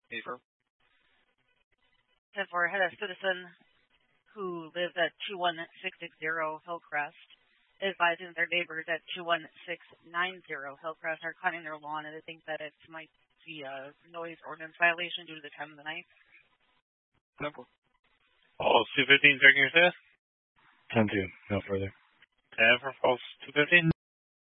Paper. 10-4, had a citizen who lives at 21660 Hillcrest advising their neighbors at 21690 Hillcrest are cutting their lawn, and they think that it might be a noise ordinance violation due to the time of the night. Simple. Falls 215, checking your status. 10-2, no further. 10 for false 215.